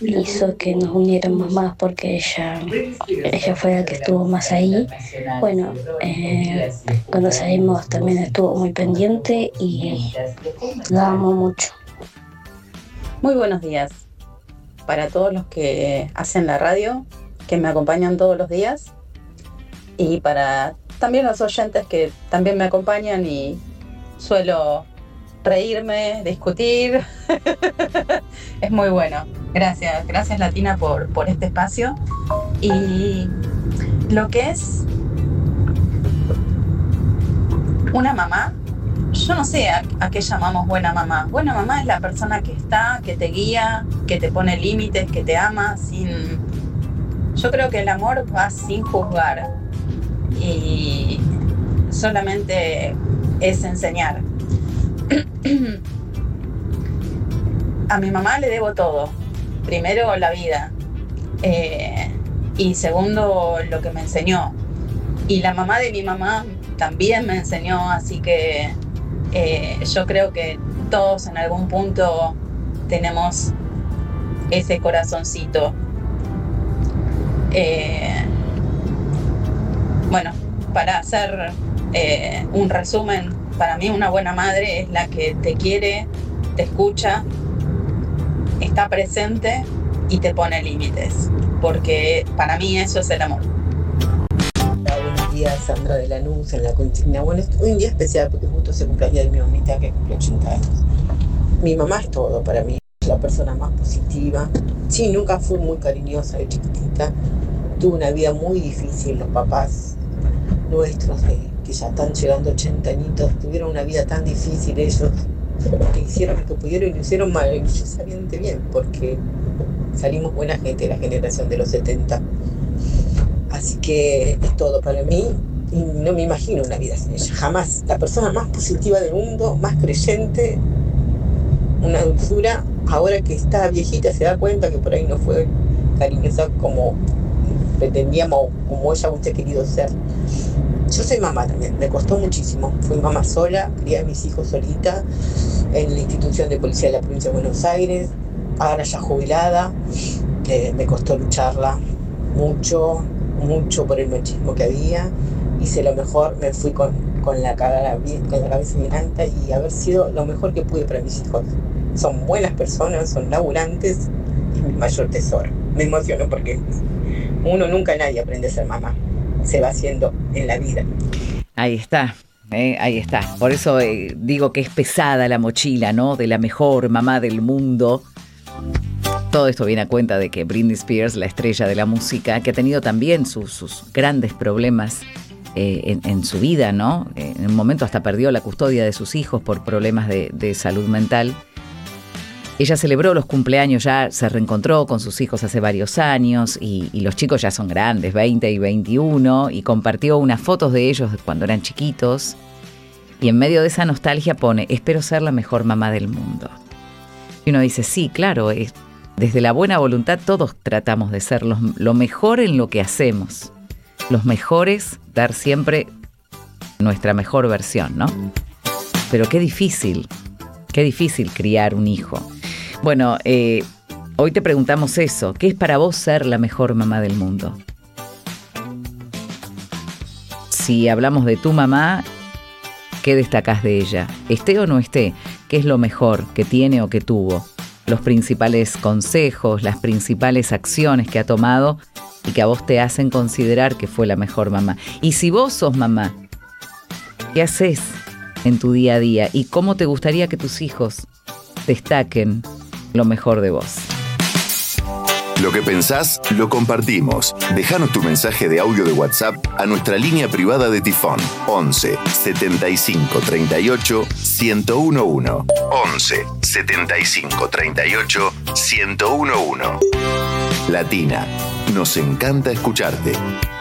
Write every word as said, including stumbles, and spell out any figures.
hizo que nos uniéramos más porque ella, ella fue la que estuvo más ahí. Bueno, eh, cuando salimos también estuvo muy pendiente y la amo mucho. Muy buenos días para todos los que hacen la radio, que me acompañan todos los días, y para también los oyentes que también me acompañan y suelo reírme, discutir. Es muy bueno. Gracias, gracias Latina por, por este espacio. Y lo que es una mamá, yo no sé a, a qué llamamos buena mamá. Buena mamá es la persona que está, que te guía, que te pone límites, que te ama sin... Yo creo que el amor va sin juzgar y solamente es enseñar. A mi mamá le debo todo. Primero, la vida. Eh, y segundo, lo que me enseñó. Y la mamá de mi mamá también me enseñó, así que eh, yo creo que todos en algún punto tenemos ese corazoncito. Eh, bueno, para hacer eh, un resumen, para mí una buena madre es la que te quiere, te escucha, está presente y te pone límites, porque para mí eso es el amor. Hola, buenos días, Sandra de Lanús en la consigna. Bueno, es un día especial porque justo se cumpleaños de mi mamita que cumple ochenta años. Mi mamá es todo para mí, es la persona más positiva. Sí, nunca fui muy cariñosa de chiquitita, tuve una vida muy difícil. Los papás nuestros eh, que ya están llegando a ochenta añitos tuvieron una vida tan difícil ellos, que hicieron lo que pudieron y lo hicieron maravillosamente bien, porque salimos buena gente, la generación de los setenta. Así que es todo para mí y no me imagino una vida sin ella, jamás. La persona más positiva del mundo, más creyente, una dulzura. Ahora que está viejita se da cuenta que por ahí no fue cariñosa como pretendíamos, como ella hubiese querido ser. Yo soy mamá también, me costó muchísimo. Fui mamá sola, crié a mis hijos solita en la institución de policía de la provincia de Buenos Aires, ahora ya jubilada. Eh, me costó lucharla mucho, mucho por el machismo que había. Hice lo mejor, me fui con, con, la, cara, con la cabeza bien alta y haber sido lo mejor que pude para mis hijos. Son buenas personas, son laburantes y mi mayor tesoro. Me emociono porque uno nunca, nadie aprende a ser mamá. Se va haciendo en la vida. Ahí está, eh, ahí está. Por eso eh, digo que es pesada la mochila, ¿no? De la mejor mamá del mundo. Todo esto viene a cuenta de que Britney Spears, la estrella de la música, que ha tenido también sus, sus grandes problemas eh, en, en su vida, ¿no? En un momento hasta perdió la custodia de sus hijos por problemas de, de salud mental. Ella celebró los cumpleaños, ya se reencontró con sus hijos hace varios años y, y los chicos ya son grandes, veinte y veintiuno, y compartió unas fotos de ellos cuando eran chiquitos. Y en medio de esa nostalgia pone, espero ser la mejor mamá del mundo. Y uno dice, sí, claro, es, desde la buena voluntad todos tratamos de ser los, lo mejor en lo que hacemos. Los mejores, dar siempre nuestra mejor versión, ¿no? Pero qué difícil, qué difícil criar un hijo. Bueno, eh, hoy te preguntamos eso. ¿Qué es para vos ser la mejor mamá del mundo? Si hablamos de tu mamá, ¿qué destacás de ella? Esté o no esté, ¿qué es lo mejor que tiene o que tuvo? Los principales consejos, las principales acciones que ha tomado y que a vos te hacen considerar que fue la mejor mamá. Y si vos sos mamá, ¿qué haces en tu día a día? ¿Y cómo te gustaría que tus hijos destaquen lo mejor de vos? Lo que pensás, lo compartimos. Déjanos tu mensaje de audio de WhatsApp a nuestra línea privada de Tifón. once setenta y cinco treinta y ocho ciento uno. once setenta y cinco treinta y ocho ciento uno. Latina, nos encanta escucharte.